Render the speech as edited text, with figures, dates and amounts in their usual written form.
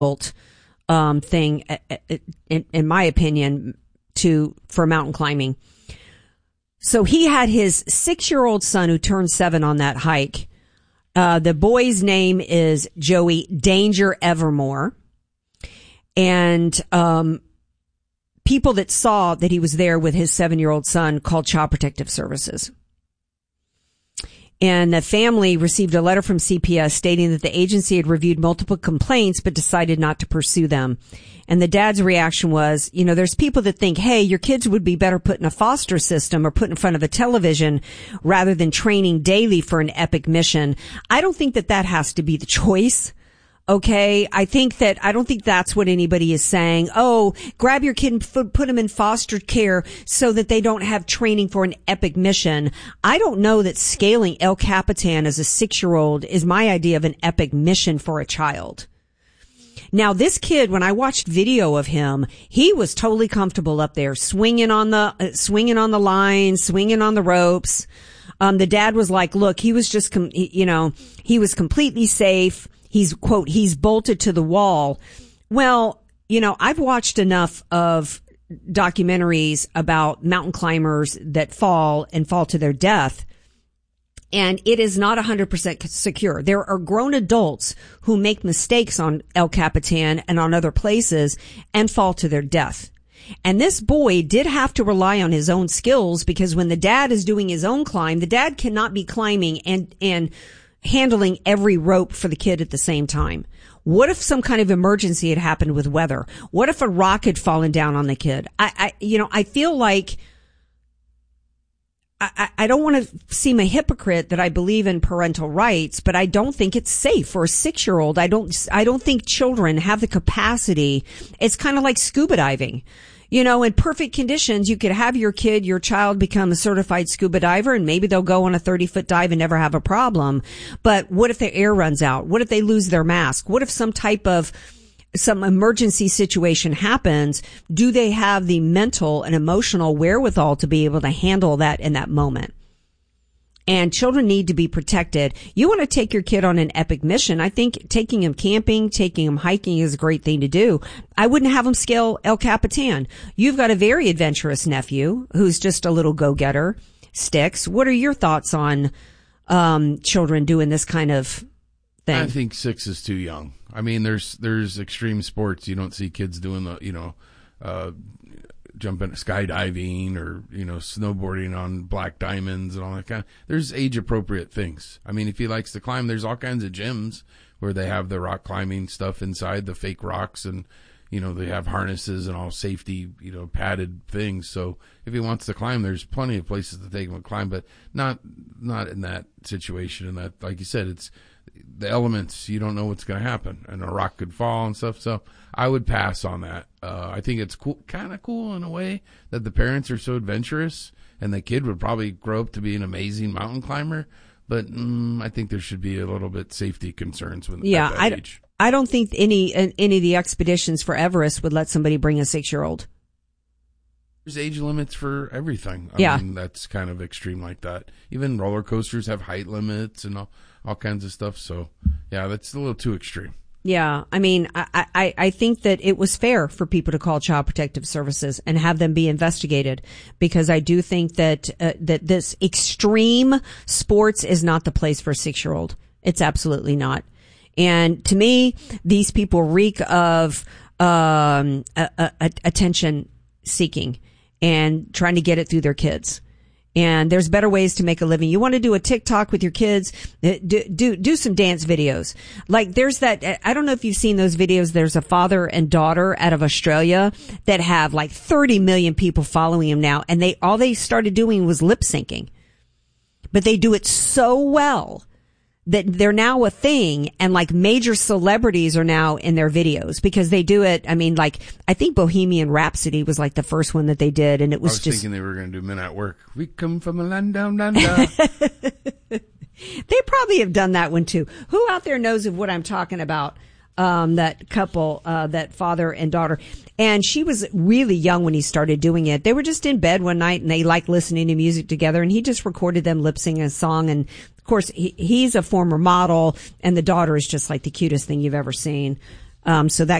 thing, in my opinion, for mountain climbing. So he had his 6-year-old son who turned 7 on that hike. The boy's name is Joey Danger Evermore. And people that saw that he was there with his 7-year-old son called Child Protective Services. And the family received a letter from CPS stating that the agency had reviewed multiple complaints but decided not to pursue them. And the dad's reaction was, there's people that think, hey, your kids would be better put in a foster system or put in front of a television rather than training daily for an epic mission. I don't think that has to be the choice. Okay. I don't think that's what anybody is saying. Oh, grab your kid and put them in foster care so that they don't have training for an epic mission. I don't know that scaling El Capitan as a 6-year-old is my idea of an epic mission for a child. Now, this kid, when I watched video of him, he was totally comfortable up there, swinging on the line, swinging on the ropes. The dad was like, look, he was just, he was completely safe. He's, quote, he's bolted to the wall. Well, I've watched enough of documentaries about mountain climbers that fall to their death. And it is not 100% secure. There are grown adults who make mistakes on El Capitan and on other places and fall to their death. And this boy did have to rely on his own skills, because when the dad is doing his own climb, the dad cannot be climbing and handling every rope for the kid at the same time. What if some kind of emergency had happened with weather? What if a rock had fallen down on the kid? I feel like I don't want to seem a hypocrite that I believe in parental rights, but I don't think it's safe for a 6-year-old. I don't think children have the capacity. It's kind of like scuba diving. In perfect conditions, you could have your child become a certified scuba diver, and maybe they'll go on a 30-foot dive and never have a problem. But what if their air runs out? What if they lose their mask? What if some emergency situation happens? Do they have the mental and emotional wherewithal to be able to handle that in that moment? And children need to be protected. You want to take your kid on an epic mission. I think taking him camping, taking him hiking is a great thing to do. I wouldn't have him scale El Capitan. You've got a very adventurous nephew who's just a little go-getter. Sticks, what are your thoughts on children doing this kind of thing? I think 6 is too young. I mean, there's extreme sports. You don't see kids doing jumping, skydiving, or, snowboarding on black diamonds and all that kind of. There's age appropriate things. I mean, if he likes to climb, there's all kinds of gyms where they have the rock climbing stuff inside, the fake rocks, and, they have harnesses and all safety, padded things. So if he wants to climb, there's plenty of places to take him to climb, but not in that situation. And that, like you said, it's the elements. You don't know what's going to happen, and a rock could fall and stuff. So I would pass on that. I think it's cool, kind of cool in a way that the parents are so adventurous, and the kid would probably grow up to be an amazing mountain climber. But I think there should be a little bit safety concerns at that age. I don't think any of the expeditions for Everest would let somebody bring a 6-year-old. There's age limits for everything. I mean, that's kind of extreme like that. Even roller coasters have height limits and all kinds of stuff. So, yeah, that's a little too extreme. Yeah, I mean, I think that it was fair for people to call Child Protective Services and have them be investigated, because I do think that that this extreme sports is not the place for a 6-year-old. It's absolutely not. And to me, these people reek of attention seeking and trying to get it through their kids. And there's better ways to make a living. You want to do a TikTok with your kids? Do some dance videos. Like there's that, I don't know if you've seen those videos. There's a father and daughter out of Australia that have like 30 million people following him now. And all they started doing was lip syncing. But they do it so well that they're now a thing, and like major celebrities are now in their videos because they do it. I mean, like, I think Bohemian Rhapsody was like the first one that they did, and it was just thinking they were going to do Men at Work. We come from a land down under. They probably have done that one too. Who out there knows of what I'm talking about? That couple, that father and daughter. And she was really young when he started doing it. They were just in bed one night and they liked listening to music together, and he just recorded them lip singing a song. And of course, he's a former model, and the daughter is just like the cutest thing you've ever seen. So that